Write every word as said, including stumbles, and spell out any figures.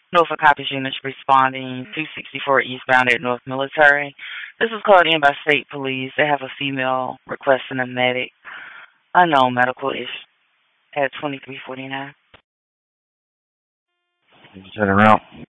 Norfolk Copies units responding two sixty-four eastbound at North Military. This is called in by state police. They have a female requesting a medic. Unknown medical issue at twenty-three forty-nine. Turn around.